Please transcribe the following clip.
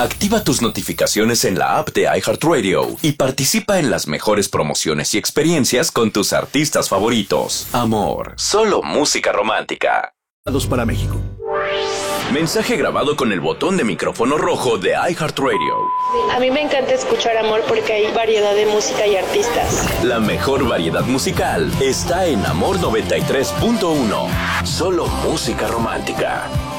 Activa tus notificaciones en la app de iHeartRadio y participa en las mejores promociones y experiencias con tus artistas favoritos. Amor, solo música romántica. Para México. Mensaje grabado con el botón de micrófono rojo de iHeartRadio. A mí me encanta escuchar Amor porque hay variedad de música y artistas. La mejor variedad musical está en Amor 93.1. Solo música romántica.